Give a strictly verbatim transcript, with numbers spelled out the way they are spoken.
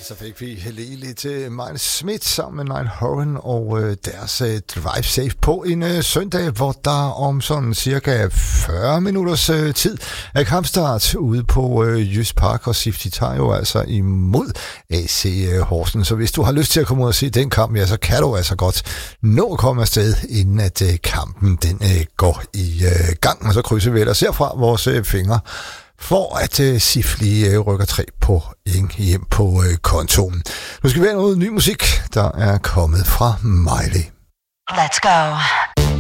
Så fik vi lige lidt uh, Miles Smith sammen med Niall Horan og uh, deres uh, Drive Safe på en uh, søndag, hvor der om sådan cirka fyrre minutters uh, tid er kampstart ude på uh, Jysk Park, og Sifty tager jo altså imod A C uh, Horsens. Så hvis du har lyst til at komme ud og se den kamp, ja, så kan du altså godt nå at komme afsted, inden at uh, kampen den uh, går i uh, gang, og så krydser vi ellers herfra vores uh, fingre for at uh, Sifli uh, rykker tre point hjem på uh, kontoen. Nu skal vi have noget ny musik, der er kommet fra Miley. Let's go.